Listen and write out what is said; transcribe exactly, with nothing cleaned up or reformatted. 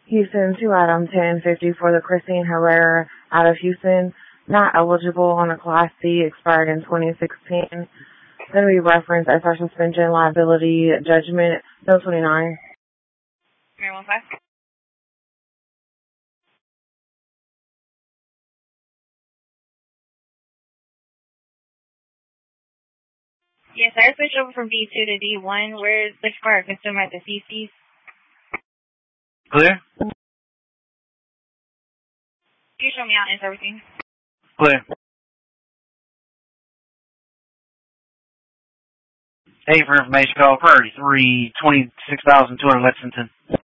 Houston to Adam ten fifty for the Christine Herrera out of Houston, not eligible on a Class C, expired in twenty sixteen. Then we reference S R suspension liability judgment, no twenty-nine. Mary one five. Yes, I switched over from D two to D one. Where's the expired consumer at the C Cs? Clear? Can you show me out and everything? Clear. Hey, for information call, priority three, twenty-six thousand two hundred Lexington.